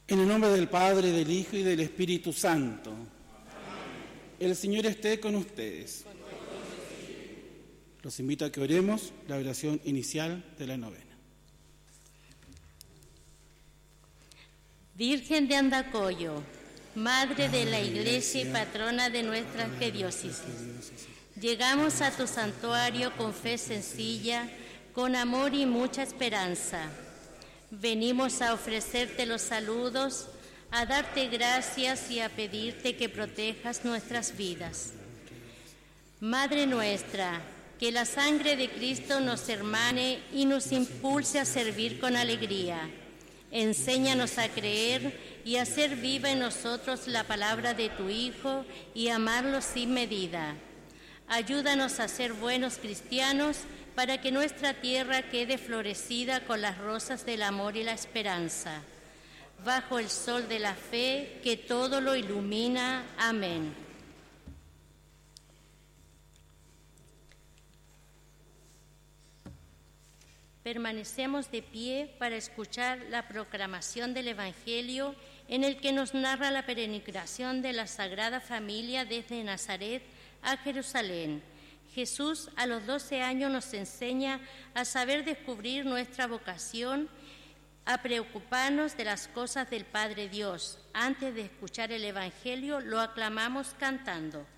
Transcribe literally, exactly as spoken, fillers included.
En el nombre del Padre, del Hijo y del Espíritu Santo. Amén. El Señor esté con ustedes. Los invito a que oremos la oración inicial de la novena. Virgen de Andacollo, Madre de la Iglesia y patrona de nuestra arquidiócesis, llegamos a tu santuario con fe sencilla, con amor y mucha esperanza. Venimos a ofrecerte los saludos, a darte gracias y a pedirte que protejas nuestras vidas. Madre nuestra, que la sangre de Cristo nos hermane y nos impulse a servir con alegría. Enséñanos a creer y a hacer viva en nosotros la palabra de tu Hijo y amarlo sin medida. Ayúdanos a ser buenos cristianos para que nuestra tierra quede florecida con las rosas del amor y la esperanza. Bajo el sol de la fe, que todo lo ilumina. Amén. Permanecemos de pie para escuchar la proclamación del Evangelio en el que nos narra la peregrinación de la Sagrada Familia desde Nazaret a Jerusalén. Jesús a los doce años nos enseña a saber descubrir nuestra vocación, a preocuparnos de las cosas del Padre Dios. Antes de escuchar el Evangelio, lo aclamamos cantando.